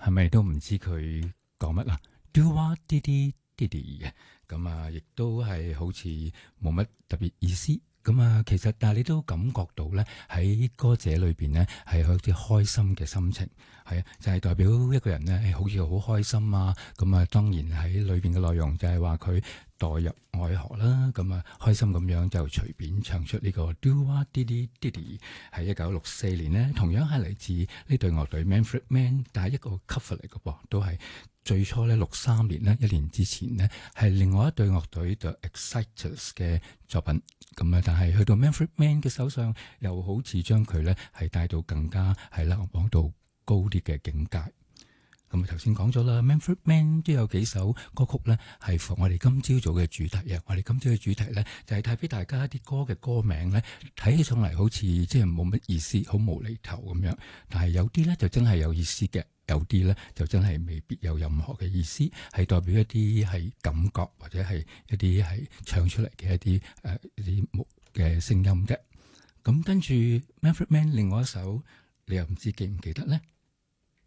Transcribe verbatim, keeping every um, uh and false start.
係咪都唔知佢講乜啦？Do what did he did he 嘅，咁啊，亦都係好似冇乜特別意思。咁啊，其實但係你都感覺到咧，喺歌者裏邊咧係有啲開心嘅心情，係啊，就係、是、代表一個人咧，好似好開心啊。咁啊，當然喺裏邊嘅內容就係話佢墮入愛河啦。咁啊，開心咁樣就隨便唱出呢個 Do what did he did he，喺一九六四年呢，同樣係嚟自呢隊樂隊 Manfred Mann， 但係一個 cover 嚟嘅噃，都係。最初咧六三年咧，一年之前呢，係另外一隊樂隊 The Exciters 嘅作品，咁啊，但係去到 Manfred Mann 嘅手上，又好似將佢咧係帶到更加係啦往到高啲嘅境界。咁啊頭先講咗啦 Manfred Mann 都有幾首歌曲咧係符合我哋今朝早嘅主題啊！我哋今朝嘅主題咧就係帶俾大家一啲歌嘅歌名咧，睇起上嚟好似即係冇乜意思，好無厘頭咁樣，但係有啲咧就真係有意思嘅。有啲咧就真係未必有任何嘅意思，係代表一啲係感覺或者係一啲係唱出嚟嘅一啲誒、呃、一啲木嘅聲音啫。咁跟住 Manfred Mann 另外一首，你又唔知記唔記得咧？